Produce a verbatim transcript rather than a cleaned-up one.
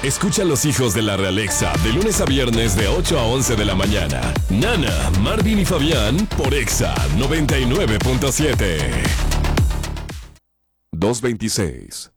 Escucha a los hijos de la Realexa de lunes a viernes de ocho a once de la mañana. Nana, Marvin y Fabián por Exa noventa y nueve punto siete. dos veintiséis.